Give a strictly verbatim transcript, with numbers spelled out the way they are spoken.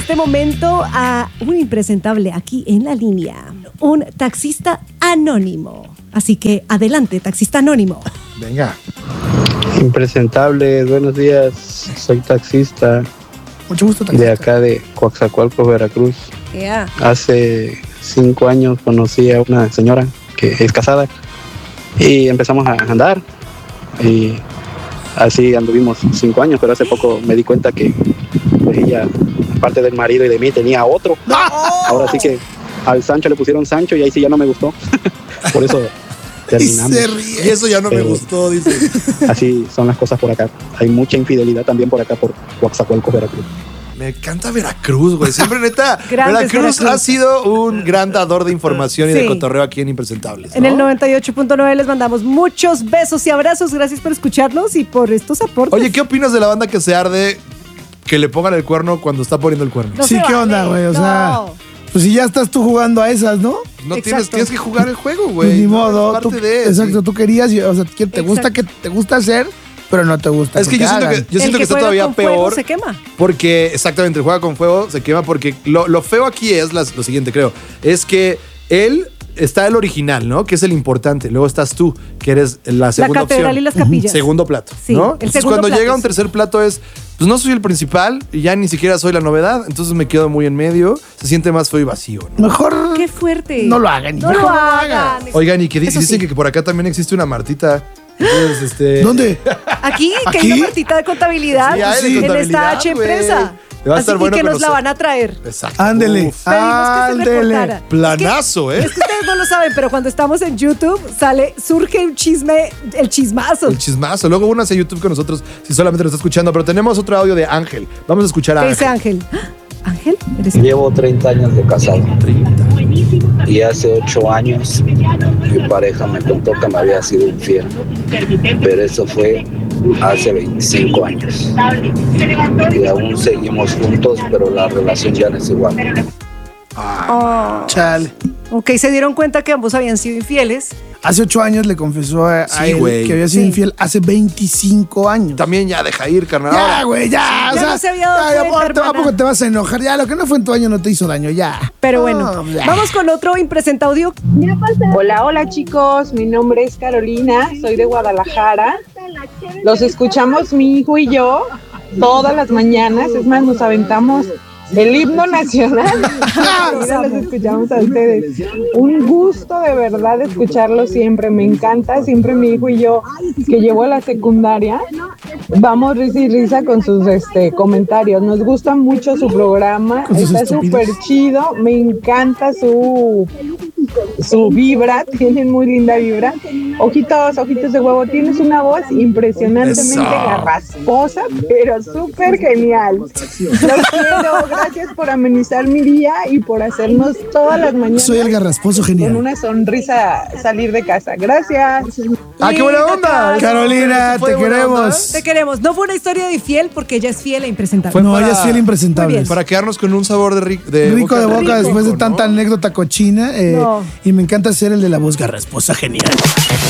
este momento a un impresentable aquí en la línea, un taxista anónimo. Así que adelante, taxista anónimo. Venga. Impresentables, buenos días. Soy taxista. Mucho gusto, taxista. De acá de Coaxacualcos, Veracruz. Yeah. Hace cinco años conocí a una señora que es casada y empezamos a andar y así anduvimos cinco años, pero hace poco me di cuenta que pues, ella, aparte del marido y de mí, tenía otro. ¡No! Ahora sí que al Sancho le pusieron Sancho y ahí sí ya no me gustó. Por eso terminamos. Y se ríe. Y eso ya no pero me gustó, dice. Así son las cosas por acá. Hay mucha infidelidad también por acá, por Coaxacualcos, Veracruz. Me encanta Veracruz, güey. Siempre, neta, Veracruz, Veracruz ha sido un gran dador de información y sí. de cotorreo aquí en Impresentables, ¿no? En el noventa y ocho punto nueve les mandamos muchos besos y abrazos. Gracias por escucharnos y por estos aportes. Oye, ¿qué opinas de la banda que se arde que le pongan el cuerno cuando está poniendo el cuerno? No sí, ¿qué vale. onda, güey? O no. sea, pues si ya estás tú jugando a esas, ¿no? No tienes, tienes que jugar el juego, güey. Pues ni modo. No, es parte tú, de, exacto, sí. tú querías, o sea, te exacto. gusta que te gusta hacer, pero no te gusta. Es que, que yo siento que, yo siento que, que está todavía con peor. Fuego se quema. Porque, exactamente, el juega con fuego se quema porque lo, lo feo aquí es las, lo siguiente, creo. Es que él está el original, ¿no? Que es el importante. Luego estás tú, que eres la segunda opción. La catedral opción. y las capillas. Segundo plato, sí, ¿no? El Entonces, cuando plato, llega un sí. tercer plato es, pues no soy el principal y ya ni siquiera soy la novedad. Entonces me quedo muy en medio. Se siente más feo y vacío, ¿no? Mejor. Qué fuerte. No lo hagan. No lo hagan. Oigan, y que dicen sí. que por acá también existe una Martita. Entonces, este... ¿Dónde? Aquí, que ¿Aquí? hay una Martita de contabilidad, sí, hay de en contabilidad, esta H empresa. Va a Así estar que, bueno que nos conocer. la van a traer. Exacto. Pedimos Ándele. que se reportara. Planazo, es que, ¿eh? Es que ustedes no lo saben, pero cuando estamos en YouTube sale, surge un chisme, el chismazo. El chismazo. Luego uno hace YouTube con nosotros si solamente lo está escuchando. Pero tenemos otro audio de Ángel. Vamos a escuchar a ¿Qué Ángel. dice Ángel? ¿Ángel? ¿Eres Llevo treinta años de casado. treinta. Y hace ocho años mi pareja me contó que me había sido infiel. Pero eso fue hace veinticinco años. Y aún seguimos juntos, pero la relación ya no es igual. Ah, oh. Chale. Ok, se dieron cuenta que ambos habían sido infieles. Hace ocho años le confesó a, sí, a él wey. que había sido sí. infiel hace veinticinco años. También ya deja ir, carnal. Ya, güey, ya. Ya o sea, no se había dado ya, cuenta, ¿a poco te vas a enojar? Ya, lo que no fue en tu año no te hizo daño, ya. Pero bueno, no, vamos con otro impresenta audio. Hola, hola chicos, mi nombre es Carolina, soy de Guadalajara. Los escuchamos mi hijo y yo todas las mañanas, es más, nos aventamos el himno nacional. Ahora los escuchamos a ustedes. Un gusto de verdad escucharlos siempre, me encanta. Siempre mi hijo y yo, que llevo a la secundaria, vamos risa y risa con sus este, comentarios. Nos gusta mucho su programa, está súper chido, me encanta su... su vibra, tienen muy linda vibra. Ojitos, ojitos de huevo, tienes una voz impresionantemente Eso. garrasposa, pero súper genial. Los quiero, gracias por amenizar mi día y por hacernos todas las mañanas. Soy el garrasposo genial. Con una sonrisa salir de casa. Gracias. ¡Ah, qué buena onda! Carolina, te queremos. Te queremos. No fue una historia de fiel porque ella es fiel e impresentable. Fue no, para- ella es fiel impresentable. Para quedarnos con un sabor de, ri- de Rico de boca rico, después de ¿no? tanta anécdota cochina. Eh, No. Y me encanta ser el de la voz garrasposa genial.